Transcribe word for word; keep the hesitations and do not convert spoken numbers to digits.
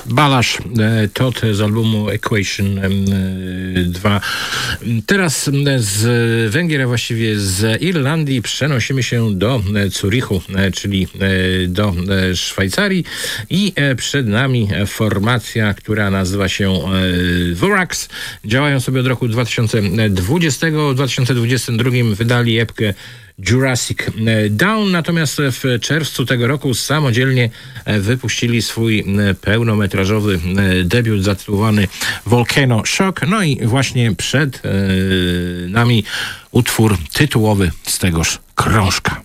Balasz Todd z albumu Equation dwa. Teraz z Węgier, a właściwie z Irlandii przenosimy się do Zurichu, czyli do Szwajcarii i przed nami formacja, która nazywa się Vorax. Działają sobie od roku dwa tysiące dwudziestego. W dwa tysiące dwudziestym drugim wydali epkę Jurassic Dawn, natomiast w czerwcu tego roku samodzielnie wypuścili swój pełnometrażowy debiut zatytułowany Volcano Shock. No i właśnie przed nami utwór tytułowy z tegoż krążka.